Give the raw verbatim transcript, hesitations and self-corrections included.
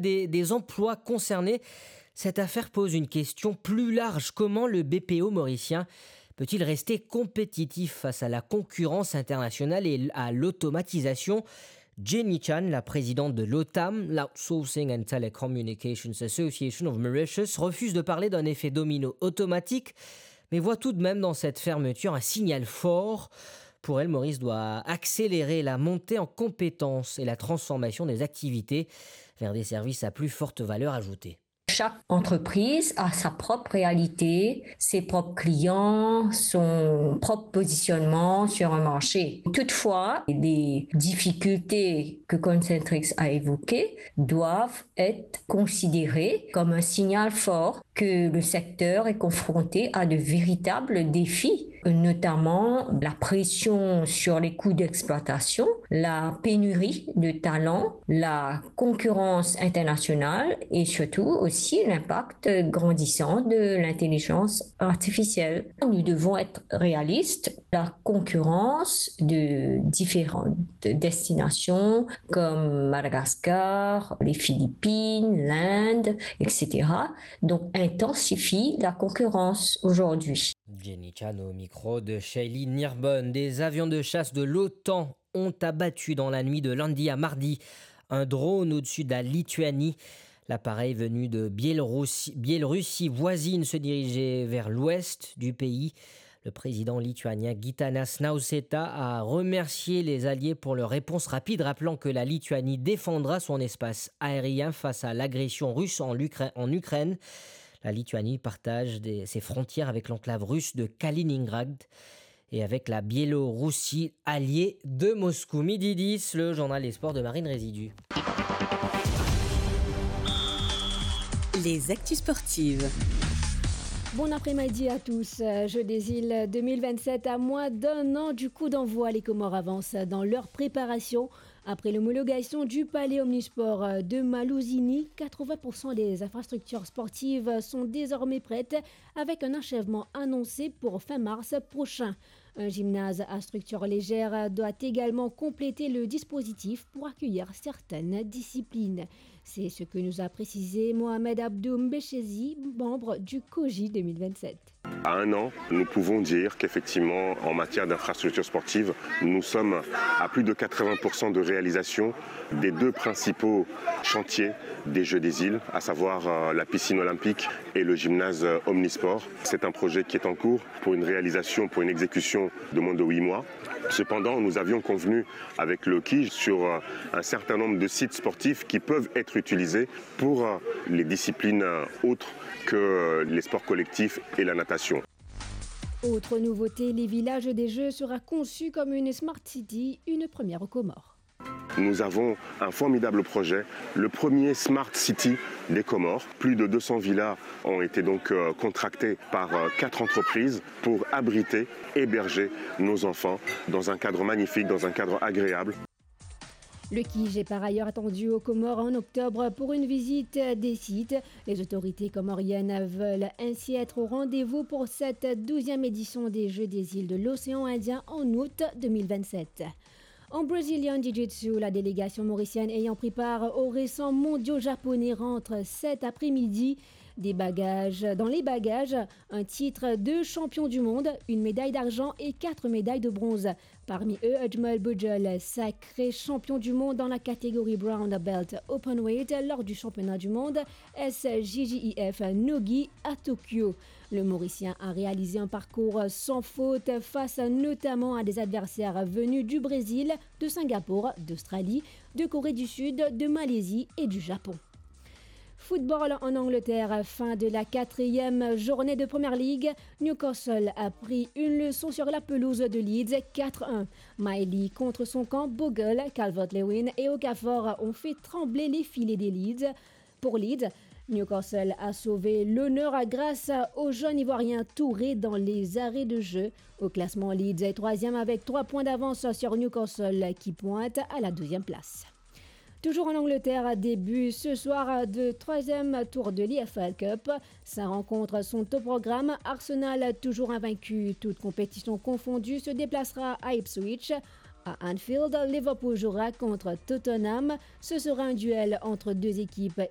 des, des emplois concernés, cette affaire pose une question plus large. Comment le B P O mauricien peut-il rester compétitif face à la concurrence internationale et à l'automatisation ? Jenny Chan, la présidente de l'O T A M, l'Outsourcing and Telecommunications Association of Mauritius, refuse de parler d'un effet domino automatique, mais voit tout de même dans cette fermeture un signal fort. Pour elle, Maurice doit accélérer la montée en compétences et la transformation des activités vers des services à plus forte valeur ajoutée. Chaque entreprise a sa propre réalité, ses propres clients, son propre positionnement sur un marché. Toutefois, les difficultés que Concentrix a évoquées doivent être considérées comme un signal fort que le secteur est confronté à de véritables défis, notamment la pression sur les coûts d'exploitation, la pénurie de talents, la concurrence internationale et surtout aussi l'impact grandissant de l'intelligence artificielle. Nous devons être réalistes. La concurrence de différentes destinations comme Madagascar, les Philippines, l'Inde, et cetera. Donc intensifie la concurrence aujourd'hui. Jenny Chan au micro de Shaylee Nirbonne. Des avions de chasse de l'OTAN ont abattu dans la nuit de lundi à mardi un drone au-dessus de la Lituanie. L'appareil venu de Biélorussie, Biélorussie voisine se dirigeait vers l'ouest du pays. Le président lituanien Gitanas Nausėda a remercié les alliés pour leur réponse rapide, rappelant que la Lituanie défendra son espace aérien face à l'agression russe en Ukraine. La Lituanie partage des, ses frontières avec l'enclave russe de Kaliningrad et avec la Biélorussie, alliée de Moscou. Midi dix, le journal des sports de Marine Résidu. Les actus sportives. Bon après-midi à tous. Jeux des îles deux mille vingt-sept à moins d'un an du coup d'envoi. Les Comores avancent dans leur préparation. Après l'homologation du palais omnisport de Malouzini, quatre-vingts pour cent des infrastructures sportives sont désormais prêtes avec un achèvement annoncé pour fin mars prochain. Un gymnase à structure légère doit également compléter le dispositif pour accueillir certaines disciplines. C'est ce que nous a précisé Mohamed Abdou Mbeshezi, membre du C O J deux mille vingt-sept. À un an, nous pouvons dire qu'effectivement, en matière d'infrastructures sportives, nous sommes à plus de quatre-vingts pour cent de réalisation des deux principaux chantiers des Jeux des îles, à savoir la piscine olympique et le gymnase omnisport. C'est un projet qui est en cours pour une réalisation, pour une exécution de moins de huit mois. Cependant, nous avions convenu avec le K I J sur un certain nombre de sites sportifs qui peuvent être utilisés pour les disciplines autres que les sports collectifs et la natation. Autre nouveauté, les villages des Jeux sera conçu comme une Smart City, une première aux Comores. Nous avons un formidable projet, le premier Smart City des Comores. Plus de deux cents villas ont été donc euh, contractées par euh, quatre entreprises pour abriter, héberger nos enfants dans un cadre magnifique, dans un cadre agréable. Le K I J est par ailleurs attendu aux Comores en octobre pour une visite des sites. Les autorités comoriennes veulent ainsi être au rendez-vous pour cette douzième édition des Jeux des îles de l'océan Indien en août deux mille vingt-sept. En Brazilian Jiu-Jitsu, la délégation mauricienne ayant pris part aux récents mondiaux japonais rentre cet après-midi. Des bagages, dans les bagages, un titre de champion du monde, une médaille d'argent et quatre médailles de bronze. Parmi eux, Ajmal Bujal, sacré champion du monde dans la catégorie Brown Belt Openweight lors du championnat du monde S J J I F Nogi à Tokyo. Le Mauricien a réalisé un parcours sans faute face notamment à des adversaires venus du Brésil, de Singapour, d'Australie, de Corée du Sud, de Malaisie et du Japon. Football en Angleterre, fin de la quatrième journée de Premier League. Newcastle a pris une leçon sur la pelouse de Leeds quatre un. Miley contre son camp, Bogle, Calvert-Lewin et Okafor ont fait trembler les filets des Leeds. Pour Leeds, Newcastle a sauvé l'honneur grâce au jeune Ivoirien Touré dans les arrêts de jeu. Au classement, Leeds est troisième avec trois points d'avance sur Newcastle qui pointe à la deuxième place. Toujours en Angleterre, début ce soir de troisième tour de l'E F L Cup. Sa rencontre sont au programme. Arsenal, toujours invaincu, toute compétition confondue, se déplacera à Ipswich. À Anfield, Liverpool jouera contre Tottenham. Ce sera un duel entre deux équipes